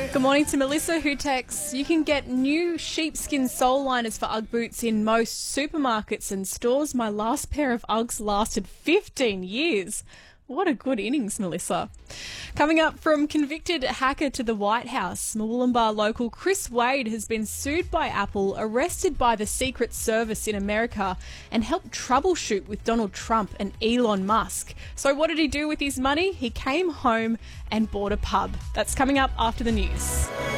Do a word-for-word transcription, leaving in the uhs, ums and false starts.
Good morning to Melissa, who texts, you can get new sheepskin sole liners for Ugg boots in most supermarkets and stores. My last pair of Uggs lasted fifteen years. What a good innings, Melissa. Coming up, from convicted hacker to the White House, Murwillumbah local Chris Wade has been sued by Apple, arrested by the Secret Service in America, and helped troubleshoot with Donald Trump and Elon Musk. So what did he do with his money? He came home and bought a pub. That's coming up after the news.